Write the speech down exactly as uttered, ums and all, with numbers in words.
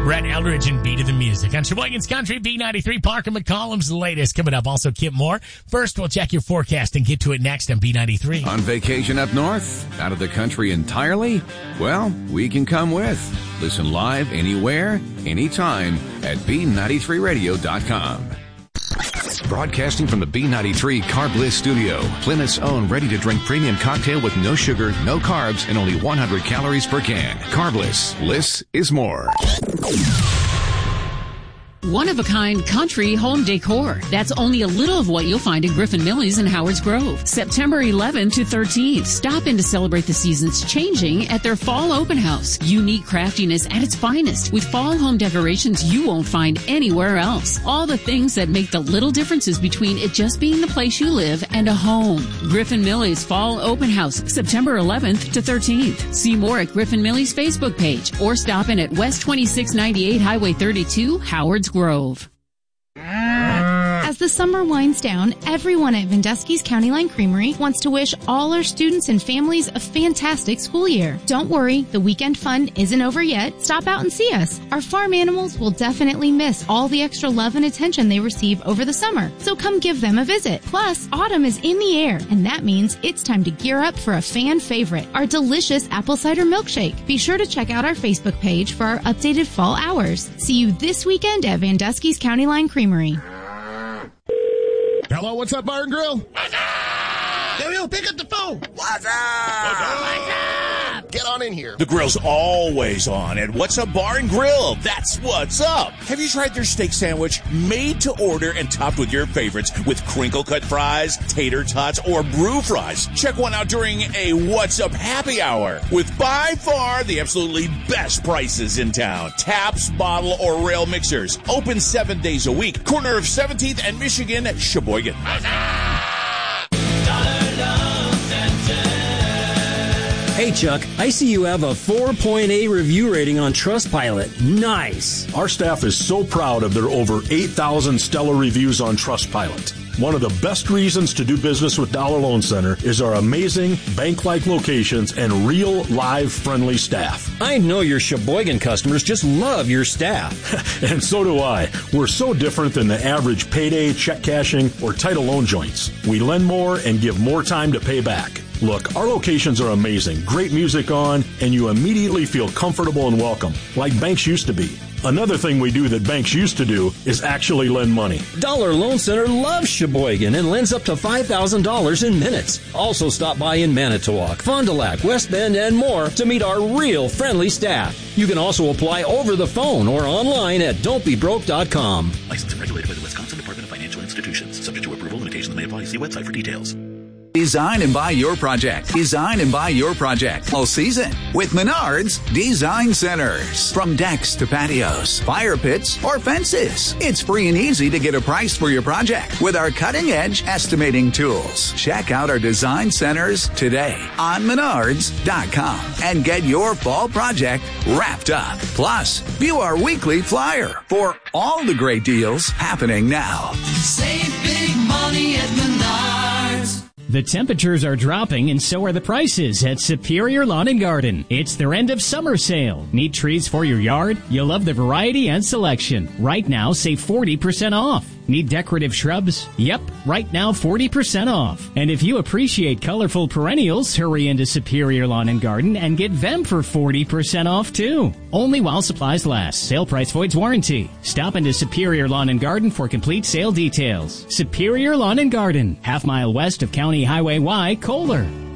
Brett Eldridge and Beat of the Music on Sheboygan's Country B ninety-three. Parker McCollum's latest coming up. Also, Kip Moore. First, we'll check your forecast and get to it next on B ninety-three. On vacation up north? Out of the country entirely? Well, we can come with. Listen live anywhere, anytime at B ninety-three radio dot com. Broadcasting from the B ninety-three Carb Bliss studio, Plymouth's own ready-to-drink premium cocktail with no sugar, no carbs, and only one hundred calories per can. Carb Bliss. Bliss is more. One-of-a-kind country home decor. That's only a little of what you'll find in Griffin Millie's in Howards Grove. September eleventh to thirteenth. Stop in to celebrate the seasons changing at their fall open house. Unique craftiness at its finest with fall home decorations you won't find anywhere else. All the things that make the little differences between it just being the place you live and a home. Griffin Millie's fall open house, September eleventh to thirteenth. See more at Griffin Millie's Facebook page or stop in at West twenty-six ninety-eight Highway thirty-two, Howards Grove. As the summer winds down, everyone at Vandusky's County Line Creamery wants to wish all our students and families a fantastic school year. Don't worry, the weekend fun isn't over yet. Stop out and see us. Our farm animals will definitely miss all the extra love and attention they receive over the summer, so come give them a visit. Plus, autumn is in the air, and that means it's time to gear up for a fan favorite, our delicious apple cider milkshake. Be sure to check out our Facebook page for our updated fall hours. See you this weekend at Vandusky's County Line Creamery. Hello, what's up, Bar and Grill? What's up? Yo, yo, pick up the phone. What's up? What's up? What's up? Get on in here. The grill's always on at What's Up Bar and Grill. That's what's up. Have you tried their steak sandwich? Made to order and topped with your favorites with crinkle cut fries, tater tots, or brew fries. Check one out during a What's Up happy hour with by far the absolutely best prices in town. Taps, bottle, or rail mixers. Open seven days a week. Corner of seventeenth and Michigan, Sheboygan. Hey, Chuck, I see you have a four point eight review rating on Trustpilot. Nice. Our staff is so proud of their over eight thousand stellar reviews on Trustpilot. One of the best reasons to do business with Dollar Loan Center is our amazing bank-like locations and real, live, friendly staff. I know your Sheboygan customers just love your staff. And so do I. We're so different than the average payday, check cashing, or title loan joints. We lend more and give more time to pay back. Look, our locations are amazing, great music on, and you immediately feel comfortable and welcome, like banks used to be. Another thing we do that banks used to do is actually lend money. Dollar Loan Center loves Sheboygan and lends up to five thousand dollars in minutes. Also stop by in Manitowoc, Fond du Lac, West Bend, and more to meet our real friendly staff. You can also apply over the phone or online at don't be broke dot com. Licensed and regulated by the Wisconsin Department of Financial Institutions. Subject to approval, limitations may apply. See website for details. Design and buy your project. Design and buy your project all season with Menards Design Centers. From decks to patios, fire pits, or fences. It's free and easy to get a price for your project with our cutting-edge estimating tools. Check out our design centers today on menards dot com and get your fall project wrapped up. Plus, view our weekly flyer for all the great deals happening now. Save big money at Menards. The temperatures are dropping and so are the prices at Superior Lawn and Garden. It's their end of summer sale. Need trees for your yard? You'll love the variety and selection. Right now, save forty percent off. Need decorative shrubs? Yep, right now forty percent off. And if you appreciate colorful perennials, hurry into Superior Lawn and Garden and get them for forty percent off too. Only while supplies last. Sale price voids warranty. Stop into Superior Lawn and Garden for complete sale details. Superior Lawn and Garden, half mile west of County Highway Y, Kohler.